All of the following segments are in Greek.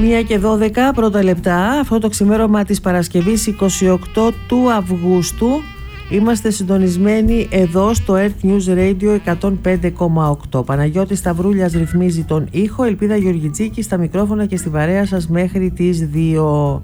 1:12 πρώτα λεπτά. Αυτό το ξημέρωμα της Παρασκευής 28 του Αυγούστου. Είμαστε συντονισμένοι εδώ στο Earth News Radio 105,8. Παναγιώτης Σταυρούλιας ρυθμίζει τον ήχο. Ελπίδα Γεωργιτζίκη στα μικρόφωνα και στην παρέα σας μέχρι τις 2.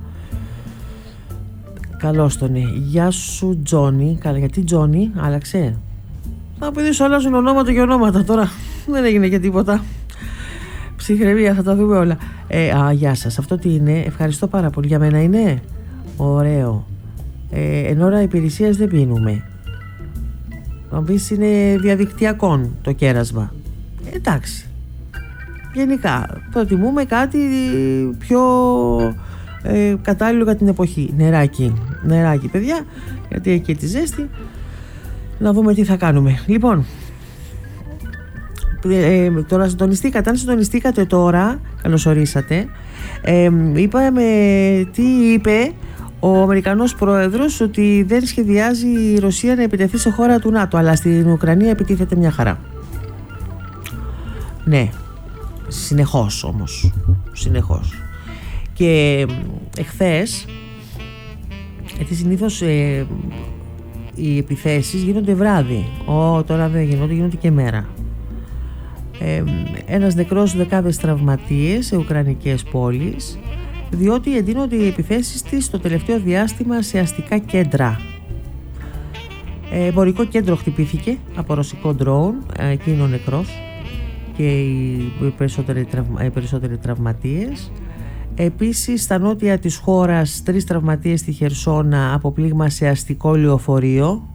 Καλώς τον. Γεια σου Τζόνι. Καλά, γιατί Τζόνι άλλαξε? Θα πει σου αλλάζουν ονόματα και ονόματα τώρα. Δεν έγινε και τίποτα. Ψυχραιμία, θα τα δούμε όλα. Γεια σας. Αυτό τι είναι? Ευχαριστώ πάρα πολύ. Για μένα είναι ωραίο. Εν ώρα υπηρεσίας δεν πίνουμε. Θα πεις είναι διαδικτυακόν το κέρασμα. Εντάξει. Γενικά προτιμούμε κάτι πιο κατάλληλο για την εποχή. Νεράκι παιδιά, γιατί έχει και τη ζέστη. Να δούμε τι θα κάνουμε. Λοιπόν, τώρα συντονιστήκατε. Αν συντονιστήκατε τώρα, καλώς ορίσατε. Είπαμε τι είπε ο Αμερικανός πρόεδρος, ότι δεν σχεδιάζει η Ρωσία να επιτεθεί σε χώρα του ΝΑΤΟ, αλλά στην Ουκρανία επιτίθεται μια χαρά. Ναι, συνεχώς όμως. Συνεχώς. Και εχθές, γιατί συνήθως οι επιθέσεις γίνονται βράδυ. Τώρα δεν γίνονται και μέρα. Ένας νεκρός, δεκάδες τραυματίες σε ουκρανικές πόλεις, διότι εντείνονται οι επιθέσεις της το τελευταίο διάστημα σε αστικά κέντρα. Εμπορικό κέντρο χτυπήθηκε από ρωσικό ντρόουν, εκεί είναι ο νεκρός και οι περισσότεροι τραυματίες. Επίσης στα νότια της χώρας 3 τραυματίες στη Χερσόνα από πλήγμα σε αστικό λεωφορείο.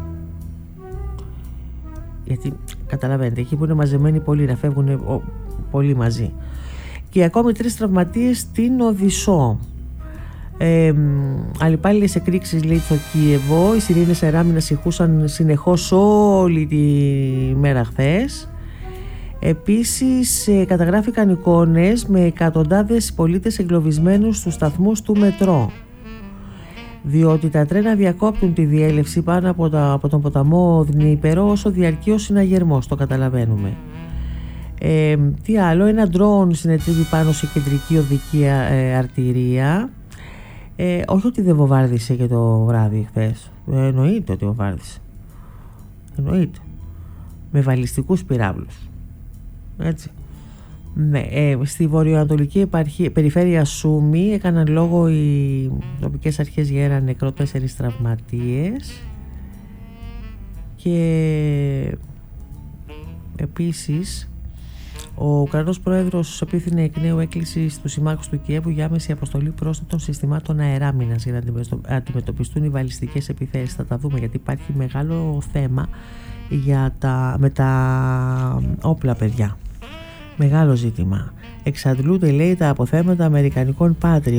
Γιατί καταλαβαίνετε, εκεί που είναι μαζεμένοι πολλοί, να φεύγουν πολλοί μαζί. Και ακόμη 3 τραυματίες στην Οδυσσό. Αλλυπάλληλες εκρήξεις, λέει, στο Κίεβο. Οι σιρήνες αεράμινας ηχούσαν συνεχώς όλη τη μέρα χθες. Επίσης καταγράφηκαν εικόνες με εκατοντάδες πολίτες εγκλωβισμένους στους σταθμούς του μετρό, διότι τα τρένα διακόπτουν τη διέλευση πάνω από τον ποταμό Δνήπερο όσο διαρκεί ο συναγερμός, το καταλαβαίνουμε. Τι άλλο, ένα ντρόουν συνετρίβει πάνω σε κεντρική οδική αρτηρία. Όχι ότι δεν βομβάρδισε και το βράδυ χθες. Εννοείται ότι βομβάρδισε. Εννοείται. Με βαλιστικούς πυράβλους. Έτσι. Ναι, στη βορειοανατολική περιφέρεια Σούμι έκαναν λόγο οι τοπικές αρχές για ένα νεκρό, 4 τραυματίες. Και επίσης ο Ουκρανός πρόεδρος απίθυνε εκ νέου έκκληση στους συμμάχους του Κιέβου για άμεση αποστολή πρόσθετων συστημάτων αεράμινας για να αντιμετωπιστούν οι βαλιστικές επιθέσεις. Θα τα δούμε, γιατί υπάρχει μεγάλο θέμα με τα όπλα, παιδιά. Μεγάλο ζήτημα. Εξαντλούνται, λέει, τα αποθέματα αμερικανικών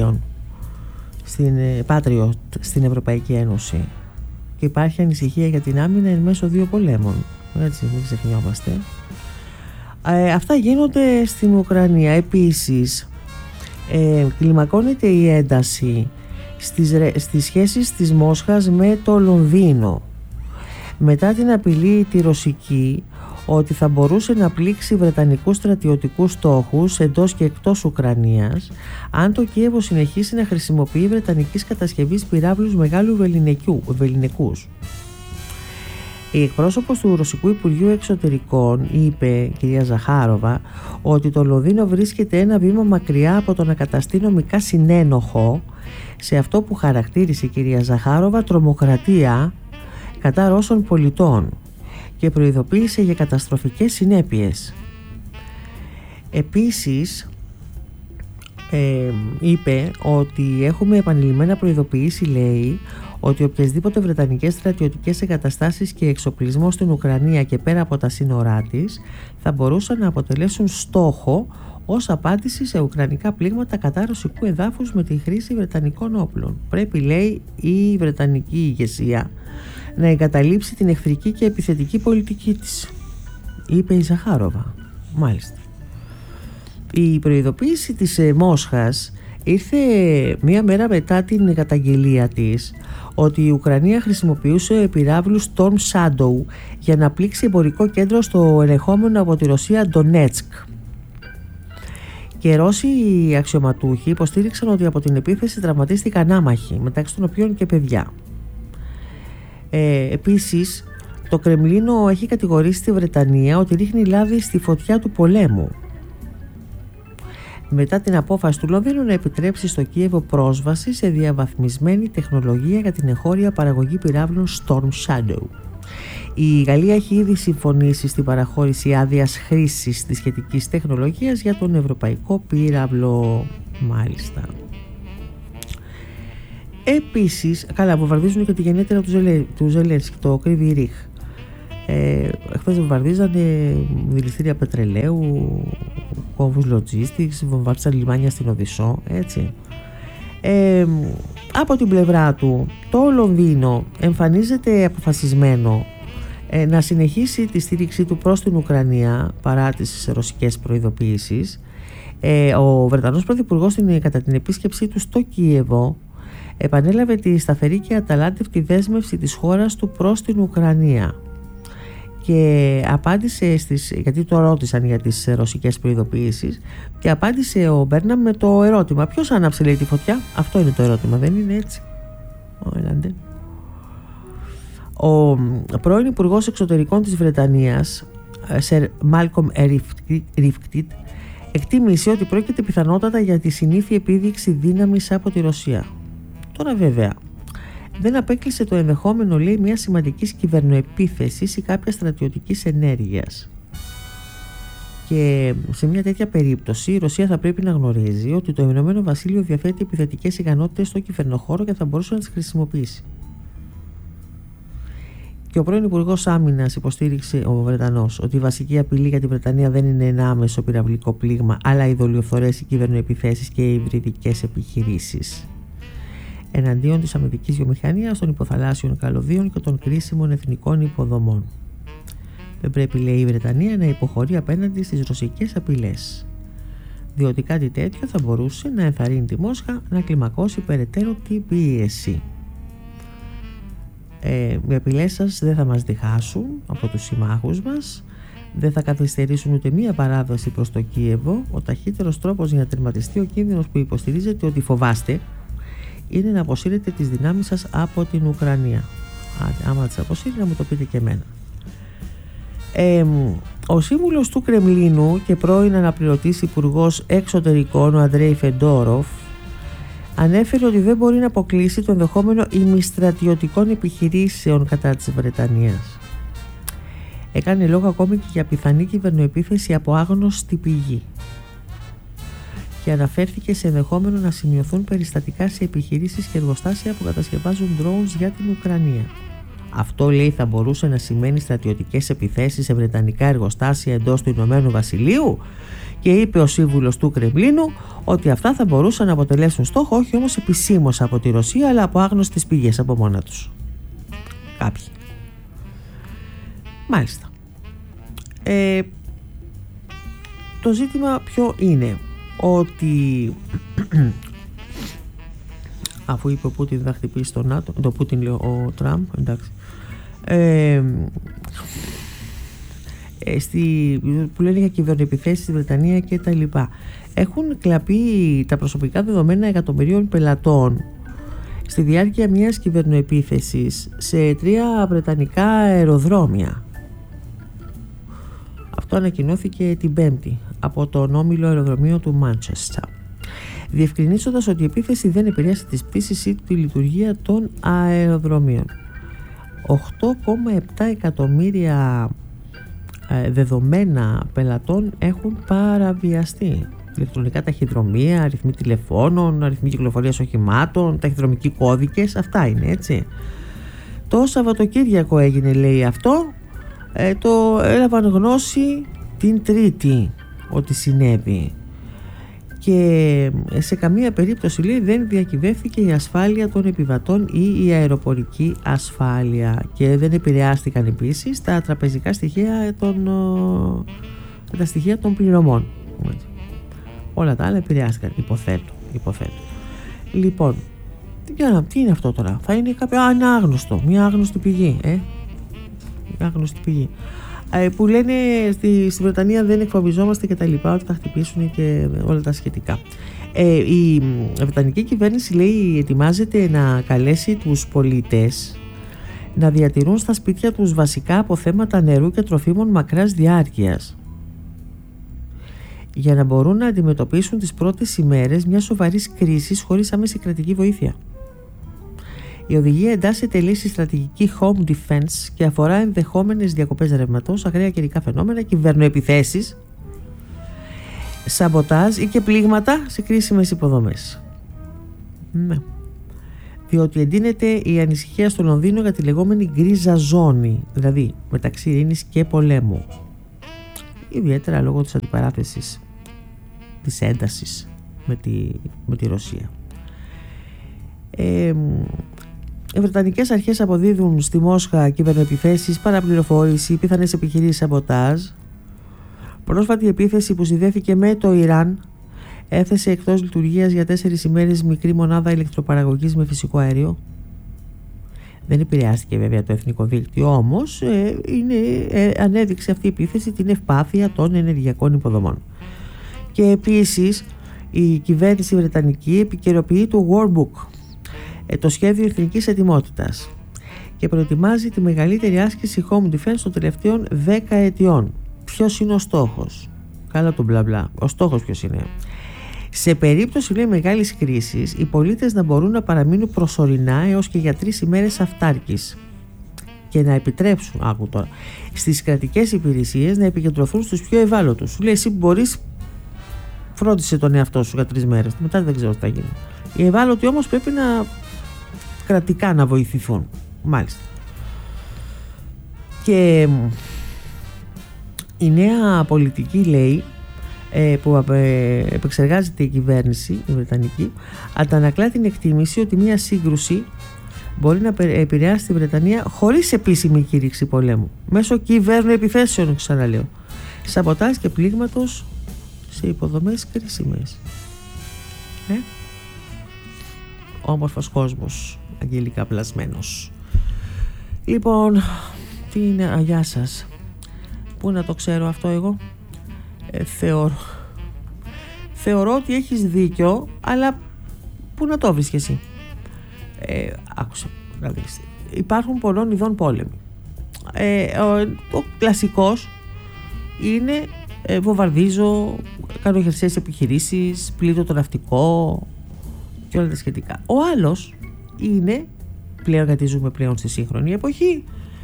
Patriot στην Ευρωπαϊκή Ένωση. Και υπάρχει ανησυχία για την άμυνα εν μέσω 2 πολέμων. Έτσι, μην ξεχνιόμαστε. Αυτά γίνονται στην Ουκρανία. Επίσης κλιμακώνεται η ένταση στις σχέσεις της Μόσχας με το Λονδίνο μετά την απειλή τη ρωσική ότι θα μπορούσε να πλήξει βρετανικούς στρατιωτικούς στόχους εντός και εκτός Ουκρανίας αν το Κίεβο συνεχίσει να χρησιμοποιεί βρετανικής κατασκευής πυράβλους μεγάλου βεληνικούς. Η εκπρόσωπος του Ρωσικού Υπουργείου Εξωτερικών είπε, κυρία Ζαχάροβα, ότι το Λονδίνο βρίσκεται ένα βήμα μακριά από το να καταστεί νομικά συνένοχο σε αυτό που χαρακτήρισε η κυρία Ζαχάροβα τρομοκρατία κατά Ρώσων πολιτών και προειδοποίησε για καταστροφικές συνέπειες. Επίσης είπε ότι έχουμε επανειλημμένα προειδοποιήσει, λέει, ότι οποιασδήποτε βρετανικές στρατιωτικές εγκαταστάσεις και εξοπλισμό στην Ουκρανία και πέρα από τα σύνορά της θα μπορούσαν να αποτελέσουν στόχο ως απάντηση σε ουκρανικά πλήγματα κατά ρωσικού εδάφους με τη χρήση βρετανικών όπλων. Πρέπει, λέει, η βρετανική ηγεσία να εγκαταλείψει την εχθρική και επιθετική πολιτική της, είπε η Ζαχάροβα. Μάλιστα. Η προειδοποίηση της Μόσχας ήρθε μία μέρα μετά την καταγγελία της ότι η Ουκρανία χρησιμοποιούσε πυράβλους Storm Shadow για να πλήξει εμπορικό κέντρο στο ελεγχόμενο από τη Ρωσία Ντονέτσκ. Και Ρώσοι αξιωματούχοι υποστήριξαν ότι από την επίθεση τραυματίστηκαν άμαχοι, μεταξύ των οποίων και παιδιά. Επίσης, το Κρεμλίνο έχει κατηγορήσει τη Βρετανία ότι ρίχνει λάδι στη φωτιά του πολέμου, μετά την απόφαση του Λονδίνου να επιτρέψει στο Κίεβο πρόσβαση σε διαβαθμισμένη τεχνολογία για την εγχώρια παραγωγή πυράβλων Storm Shadow. Η Γαλλία έχει ήδη συμφωνήσει στην παραχώρηση άδειας χρήσης της σχετικής τεχνολογίας για τον ευρωπαϊκό πύραυλο. Μάλιστα. Επίσης, καλά, βομβαρδίζουν και τη γενέτειρα του Ζελένσκι, το Kryvyi Rih. Χθες βομβαρδίζανε δηληστήρια πετρελαίου, κόμβους logistics, βομβάρδισαν λιμάνια στην Οδυσσό, έτσι. Από την πλευρά του, το Λονδίνο εμφανίζεται αποφασισμένο να συνεχίσει τη στήριξή του προς την Ουκρανία παρά τις ρωσικές προειδοποιήσεις. Ο Βρετανός Πρωθυπουργός κατά την επίσκεψή του στο Κίεβο επανέλαβε τη σταθερή και αταλάντευτη δέσμευση της χώρας του προς την Ουκρανία και απάντησε γιατί το ρώτησαν για τις ρωσικές προειδοποιήσεις, και απάντησε ο Μπέρναμ με το ερώτημα: ποιος άναψε, λέει, τη φωτιά? Αυτό είναι το ερώτημα, δεν είναι έτσι? Ο πρώην Υπουργός Εξωτερικών της Βρετανίας, Sir Malcolm Rifkind, εκτίμησε ότι πρόκειται πιθανότατα για τη συνήθεια επίδειξη δύναμης από τη Ρωσία. Τώρα βέβαια δεν απέκλεισε το ενδεχόμενο, λέει, μια σημαντικής κυβερνοεπίθεσης ή κάποια στρατιωτικής ενέργειας. Και σε μια τέτοια περίπτωση η Ρωσία θα πρέπει να γνωρίζει ότι το Ηνωμένο Βασίλειο διαθέτει επιθετικές ικανότητες στο κυβερνοχώρο και θα μπορούσε να τις χρησιμοποιήσει. Και ο πρώην Υπουργός Άμυνας υποστήριξε, ο Βρετανός, ότι η βασική απειλή για τη Βρετανία δεν είναι ένα άμεσο πυραυλικό πλήγμα, αλλά οι δολιοφθορές, οι κυβερνοεπιθέσεις και οι υβριδικές επιχειρήσεις εναντίον της αμυντικής βιομηχανίας, των υποθαλάσσιων καλωδίων και των κρίσιμων εθνικών υποδομών. Δεν πρέπει, λέει, η Βρετανία να υποχωρεί απέναντι στις ρωσικές απειλές, διότι κάτι τέτοιο θα μπορούσε να ενθαρρύνει τη Μόσχα να κλιμακώσει περαιτέρω την πίεση. Οι απειλές σας δεν θα μας διχάσουν από τους συμμάχους μας, δεν θα καθυστερήσουν ούτε μία παράδοση προς το Κίεβο. Ο ταχύτερος τρόπος για να τερματιστεί ο κίνδυνος που υποστηρίζετε ότι φοβάστε είναι να αποσύρετε τις δυνάμεις σας από την Ουκρανία. Άμα τις αποσύρει, να μου το πείτε και εμένα. Ο σύμβουλος του Κρεμλίνου και πρώην αναπληρωτής υπουργός εξωτερικών, ο Αντρέι Φεντόροφ, ανέφερε ότι δεν μπορεί να αποκλείσει το ενδεχόμενο ημιστρατιωτικών επιχειρήσεων κατά της Βρετανίας. Έκανε λόγο ακόμη και για πιθανή κυβερνοεπίθεση από άγνωστη πηγή και αναφέρθηκε σε ενδεχόμενο να σημειωθούν περιστατικά σε επιχειρήσεις και εργοστάσια που κατασκευάζουν drones για την Ουκρανία. Αυτό, λέει, θα μπορούσε να σημαίνει στρατιωτικές επιθέσεις σε βρετανικά εργοστάσια εντός του Ηνωμένου Βασιλείου, και είπε ο σύμβουλος του Κρεμλίνου ότι αυτά θα μπορούσαν να αποτελέσουν στόχο όχι όμως επισήμως από τη Ρωσία, αλλά από άγνωστες πηγές από μόνα τους. Κάποιοι. Μάλιστα. Το ζήτημα ποιο είναι? Ότι αφού είπε ο Πούτιν θα χτυπήσει τον ΝΑΤΟ, το Πούτιν λέει ο Τραμπ, εντάξει, που λένε για κυβερνοεπιθέσεις στη Βρετανία και τα λοιπά, έχουν κλαπεί τα προσωπικά δεδομένα εκατομμυρίων πελατών στη διάρκεια μιας κυβερνοεπίθεσης σε 3 βρετανικά αεροδρόμια. Αυτό ανακοινώθηκε την Πέμπτη από τον όμιλο αεροδρομίου του Μάντσεστερ, διευκρινίζοντας ότι η επίθεση δεν επηρέασε τις πτήσεις ή τη λειτουργία των αεροδρομίων. 8,7 εκατομμύρια δεδομένα πελατών έχουν παραβιαστεί. Ηλεκτρονικά ταχυδρομεία, αριθμοί τηλεφώνων, αριθμοί κυκλοφορίας οχημάτων, ταχυδρομικοί κώδικες, αυτά είναι, έτσι. Το Σαββατοκύριακο έγινε, λέει, αυτό. Το έλαβαν γνώση την Τρίτη ότι συνέβη, και σε καμία περίπτωση, λέει, δεν διακυβεύθηκε η ασφάλεια των επιβατών ή η αεροπορική ασφάλεια, και δεν επηρεάστηκαν επίσης τα τραπεζικά στοιχεία τα στοιχεία των πληρωμών. Όλα τα άλλα επηρεάστηκαν, υποθέτω. Λοιπόν, τι είναι αυτό τώρα? Θα είναι κάποιο άγνωστο, μια άγνωστη πηγή, μια άγνωστη πηγή. που λένε στη Βρετανία δεν εκφοβιζόμαστε και τα λοιπά, ότι θα χτυπήσουν και όλα τα σχετικά. Η Βρετανική κυβέρνηση, λέει, ετοιμάζεται να καλέσει τους πολίτες να διατηρούν στα σπίτια τους βασικά αποθέματα νερού και τροφίμων μακράς διάρκειας, για να μπορούν να αντιμετωπίσουν τις πρώτες ημέρες μιας σοβαρής κρίσης χωρίς άμεση κρατική βοήθεια. Η οδηγία εντάσσεται, λέει, στη στρατηγική Home Defense και αφορά ενδεχόμενες διακοπές ρεύματος, ακραία καιρικά φαινόμενα, κυβερνοεπιθέσεις, σαμποτάζ ή και πλήγματα σε κρίσιμες υποδομές. Ναι. Διότι εντείνεται η ανησυχία στο Λονδίνο για τη λεγόμενη γκρίζα ζώνη, δηλαδή μεταξύ ειρήνης και πολέμου. Ιδιαίτερα λόγω της αντιπαράθεσης, της έντασης με τη Ρωσία. Οι Βρετανικές αρχές αποδίδουν στη Μόσχα κυβερνοεπιθέσεις, παραπληροφόρηση, πιθανές επιχειρήσεις σαμποτάζ. Πρόσφατη επίθεση που συνδέθηκε με το Ιράν έθεσε εκτός λειτουργίας για 4 ημέρες μικρή μονάδα ηλεκτροπαραγωγής με φυσικό αέριο. Δεν επηρεάστηκε βέβαια το εθνικό δίκτυο, όμως ανέδειξε αυτή η επίθεση την ευπάθεια των ενεργειακών υποδομών. Και επίσης η κυβέρνηση βρετανική επικαιροποιεί το War Book, το σχέδιο εθνικής ετοιμότητας, και προετοιμάζει τη μεγαλύτερη άσκηση Home Defense των τελευταίων 10 ετιών. Ποιος είναι ο στόχος? Καλά το μπλα μπλα. Ο στόχος ποιος είναι? Σε περίπτωση, λέει, μεγάλης κρίσης, οι πολίτες να μπορούν να παραμείνουν προσωρινά έως και για 3 ημέρες αυτάρκης και να επιτρέψουν, άκου τώρα, στις κρατικές υπηρεσίες να επικεντρωθούν στους πιο ευάλωτους. Σου λέει, εσύ μπορείς, φρόντισε τον εαυτό σου για 3 μέρες, μετά δεν ξέρω τι θα γίνει. Οι ευάλωτοι όμως πρέπει να κρατικά να βοηθηθούν. Μάλιστα. Και η νέα πολιτική, λέει, που επεξεργάζεται η κυβέρνηση, η Βρετανική, αντανακλά την εκτίμηση ότι μια σύγκρουση μπορεί να επηρεάσει τη Βρετανία χωρίς επίσημη κήρυξη πολέμου, μέσω κυβέρνοεπιθέσεων, ξαναλέω, σαμποτάζ και πλήγματος σε υποδομές κρίσιμες. Όμορφος κόσμος, αγγελικά πλασμένος. Λοιπόν, τι είναι, γεια σας. Πού να το ξέρω αυτό εγώ? Θεωρώ ότι έχεις δίκιο, αλλά πού να το βρεις κι εσύ? Άκουσα να δεις. Υπάρχουν πολλών ειδών πόλεμοι. Ο κλασικός είναι βομβαρδίζω, κάνω χερσαίες επιχειρήσεις, πλήττω το ναυτικό και όλα τα σχετικά. Ο άλλος είναι, πλέον γιατί ζούμε πλέον στη σύγχρονη εποχή,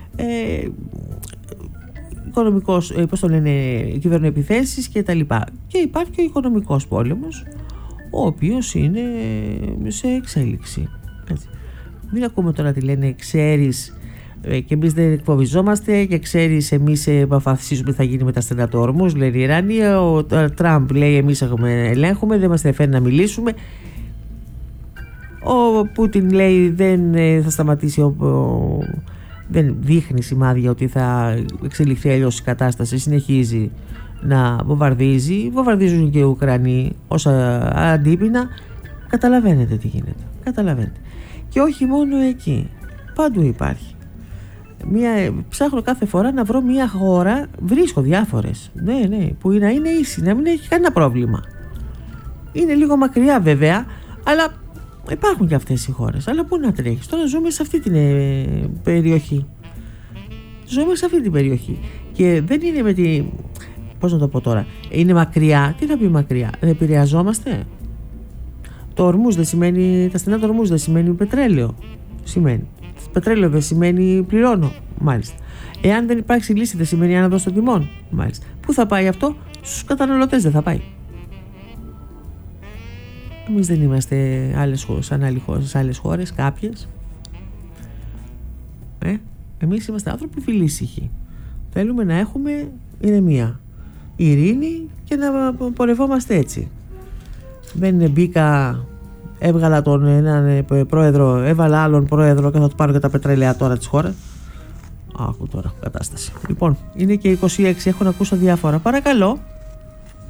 οικονομικός, πώς το λένε, κυβερνοεπιθέσεις και τα λοιπά. Και υπάρχει και ο οικονομικός πόλεμος, ο οποίος είναι σε εξέλιξη. Έτσι. Μην ακούμε τώρα τι λένε, ξέρεις, και εμείς δεν εκφοβιζόμαστε και ξέρεις, εμείς αποφασίζουμε τι θα γίνει με τα στενά του ορμούς, λέει η Ιράνη. Ο Τραμπ λέει εμείς ελέγχουμε, δεν μας ενδιαφέρει να μιλήσουμε. Ο Πούτιν λέει δεν θα σταματήσει, δεν δείχνει σημάδια ότι θα εξελιχθεί αλλιώς η κατάσταση, συνεχίζει να βομβαρδίζει, βομβαρδίζουν και οι Ουκρανοί ως αντίπεινα. Καταλαβαίνετε τι γίνεται, καταλαβαίνετε. Και όχι μόνο εκεί, παντού υπάρχει. Ψάχνω κάθε φορά να βρω μια χώρα, βρίσκω διάφορες, ναι, που να είναι ίση, να μην έχει κανένα πρόβλημα. Είναι λίγο μακριά βέβαια, αλλά υπάρχουν και αυτές οι χώρες. Αλλά πού να τρέχεις? Τώρα ζούμε σε αυτή την περιοχή. Ζούμε σε αυτή την περιοχή. Και δεν είναι με τη... Πώς να το πω τώρα? Είναι μακριά. Τι θα πει μακριά? Δεν επηρεαζόμαστε? Το ορμούς δεν σημαίνει... Τα στενά του ορμούς δεν σημαίνει πετρέλαιο. Σημαίνει. Πετρέλαιο δεν σημαίνει πληρώνω. Μάλιστα. Εάν δεν υπάρξει λύση δεν σημαίνει άνοδος των τιμών. Μάλιστα. Πού θα πάει αυτό? Στους καταναλωτές δεν θα πάει. Εμείς δεν είμαστε σαν άλλες χώρες, κάποιες. Εμείς είμαστε άνθρωποι φιλήσυχοι. Θέλουμε να έχουμε ηρεμία, ειρήνη και να πορευόμαστε έτσι. Δεν μπήκα, έβγαλα τον έναν πρόεδρο, έβαλα άλλον πρόεδρο και θα του πάρω και τα πετρέλαια τώρα της χώρας. Άκου τώρα κατάσταση. Λοιπόν, είναι και 26, έχω να ακούσω διάφορα. Παρακαλώ.